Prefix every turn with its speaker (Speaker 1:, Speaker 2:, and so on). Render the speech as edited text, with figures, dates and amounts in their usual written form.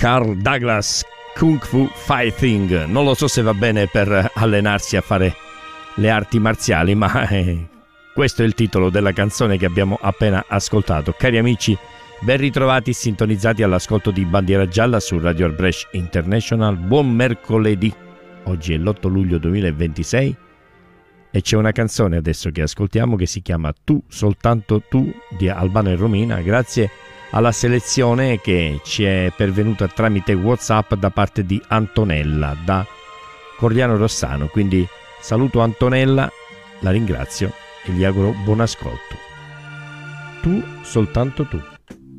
Speaker 1: Carl Douglas Kung Fu Fighting. Non lo so se va bene per allenarsi a fare le arti marziali, ma questo è il titolo della canzone che abbiamo appena ascoltato. Cari amici, ben ritrovati, sintonizzati all'ascolto di Bandiera Gialla su Radio Brescia International. Buon mercoledì, oggi è l'8 luglio 2026 e c'è una canzone adesso che ascoltiamo che si chiama Tu, soltanto tu, di Albano e Romina, grazie alla selezione che ci è pervenuta tramite WhatsApp da parte di Antonella da Corigliano Rossano. Quindi saluto Antonella, la ringrazio e gli auguro buon ascolto. Tu, soltanto tu.